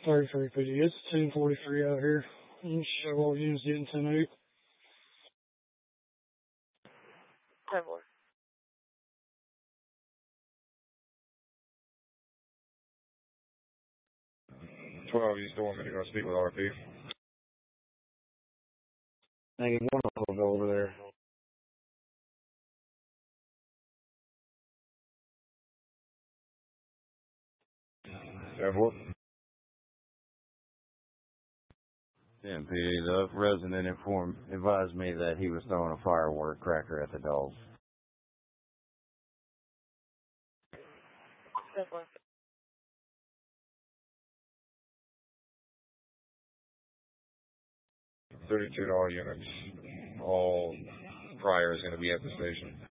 33 PD. It's 1043 out here. You can show all units getting 10-8. 10-4. 12, you still want me to go speak with RP? Negative 1, I'll go over there. Airport? 10 PD, the resident advised me that he was throwing a firework cracker at the dogs. 10-4. $32 units. All prior is going to be at the station.